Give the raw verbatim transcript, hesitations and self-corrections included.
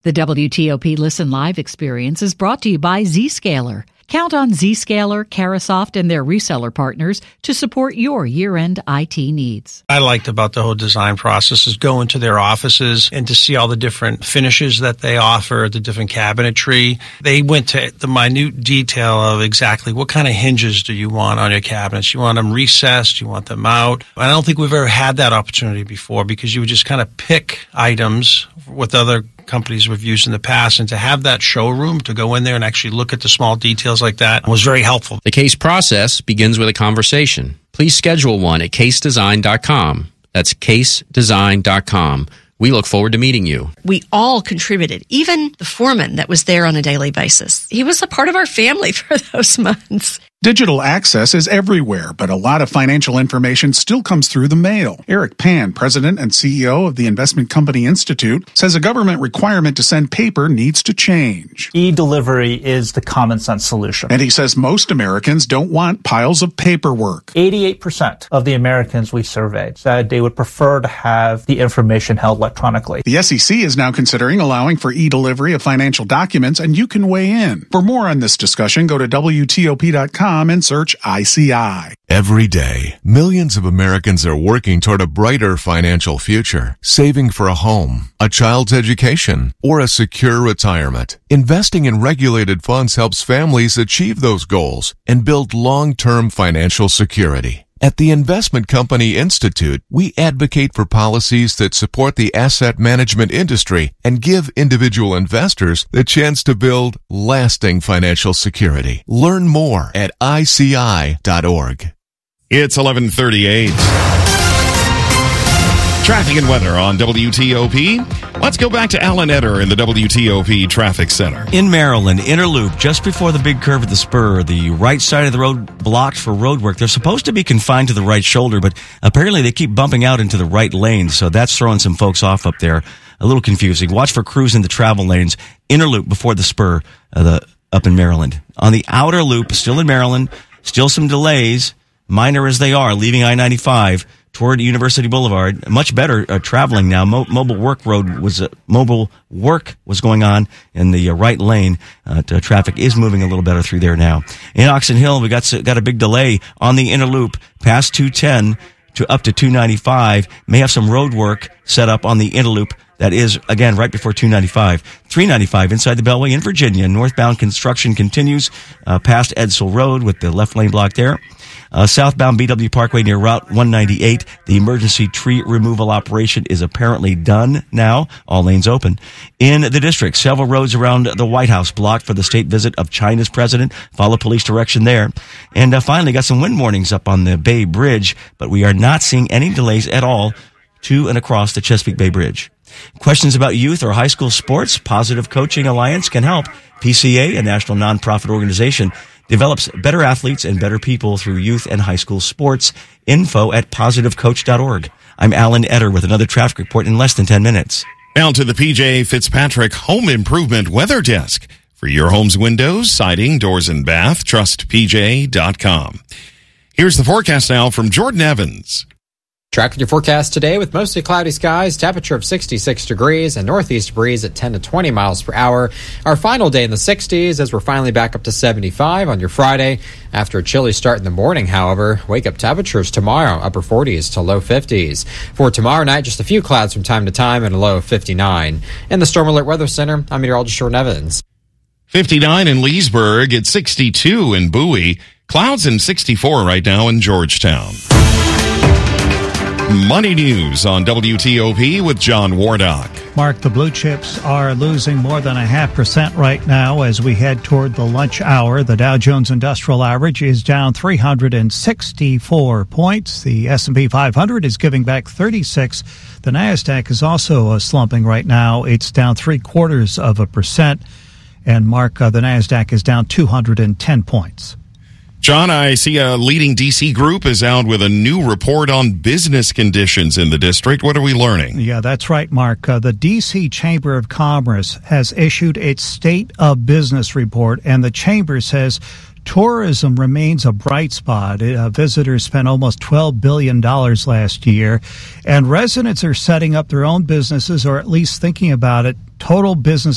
The W T O P Listen Live experience is brought to you by Zscaler. Count on Zscaler, Carasoft, and their reseller partners to support your year-end I T needs. I liked about the whole design process is going to their offices and to see all the different finishes that they offer, the different cabinetry. They went to the minute detail of exactly what kind of hinges do you want on your cabinets. You want them recessed? You want them out? I don't think we've ever had that opportunity before because you would just kind of pick items with other companies we've used in the past, and to have that showroom to go in there and actually look at the small details like that was very helpful. The case process begins with a conversation. Please schedule one at case design dot com. That's case design dot com. We look forward to meeting you. We all contributed, even the foreman that was there on a daily basis. He was a part of our family for those months. Digital access is everywhere, but a lot of financial information still comes through the mail. Eric Pan, president and C E O of the Investment Company Institute, says a government requirement to send paper needs to change. E-delivery is the common sense solution. And he says most Americans don't want piles of paperwork. eighty-eight percent of the Americans we surveyed said they would prefer to have the information held electronically. The S E C is now considering allowing for e-delivery of financial documents, and you can weigh in. For more on this discussion, go to W T O P dot com and search I C I. Every day, millions of Americans are working toward a brighter financial future, saving for a home, a child's education, or a secure retirement. Investing in regulated funds helps families achieve those goals and build long-term financial security. At the Investment Company Institute, we advocate for policies that support the asset management industry and give individual investors the chance to build lasting financial security. Learn more at I C I dot org. It's eleven thirty-eight. Traffic and weather on W T O P. Let's go back to Alan Etter in the W T O P Traffic Center. In Maryland, inner loop, just before the big curve at the spur, the right side of the road blocked for road work. They're supposed to be confined to the right shoulder, but apparently they keep bumping out into the right lane, so that's throwing some folks off up there. A little confusing. Watch for crews in the travel lanes. Inner loop before the spur uh, the, up in Maryland. On the outer loop, still in Maryland, still some delays, minor as they are, leaving I ninety-five toward University Boulevard. Much better uh, traveling now. Mo- mobile work road was uh, mobile work was going on in the uh, right lane. Uh, t- traffic is moving a little better through there now. In Oxon Hill, we got got a big delay on the inner loop past two ten to up to two ninety-five. May have some road work set up on the inner loop. That is, again, right before two ninety-five. three ninety-five inside the Beltway in Virginia. Northbound construction continues uh, past Edsall Road with the left lane blocked there. Uh, southbound B W Parkway near Route one ninety-eight. The emergency tree removal operation is apparently done now. All lanes open. In the district, several roads around the White House blocked for the state visit of China's president. Follow police direction there. And uh, finally, got some wind warnings up on the Bay Bridge, but we are not seeing any delays at all to and across the Chesapeake Bay Bridge. Questions about youth or high school sports? Positive Coaching Alliance can help. P C A, a national nonprofit organization, develops better athletes and better people through youth and high school sports. Info at positive coach dot org. I'm Alan Etter with another traffic report in less than ten minutes. Now to the P J Fitzpatrick Home Improvement Weather Desk. For your home's windows, siding, doors, and bath, trust P J dot com. Here's the forecast now from Jordan Evans. Tracking your forecast today with mostly cloudy skies, temperature of sixty-six degrees, and northeast breeze at ten to twenty miles per hour. Our final day in the sixties as we're finally back up to seventy-five on your Friday. After a chilly start in the morning, however, wake-up temperatures tomorrow, upper forties to low fifties. For tomorrow night, just a few clouds from time to time and a low of fifty-nine. In the Storm Alert Weather Center, I'm meteorologist Jordan Evans. fifty-nine in Leesburg, at sixty-two in Bowie. Clouds and sixty-four right now in Georgetown. Money News on W T O P with John Wardock. Mark, the blue chips are losing more than a half percent right now as we head toward the lunch hour. The Dow Jones Industrial Average is down three hundred sixty-four points. The S and P five hundred is giving back thirty-six. The NASDAQ is also uh, slumping right now. It's down three quarters of a percent. And Mark, uh, the NASDAQ is down two hundred ten points. John, I see a leading D C group is out with a new report on business conditions in the district. What are we learning? Yeah, that's right, Mark. Uh, the D C Chamber of Commerce has issued its State of Business report, and the Chamber says tourism remains a bright spot. Uh, visitors spent almost twelve billion dollars last year, and residents are setting up their own businesses, or at least thinking about it. Total business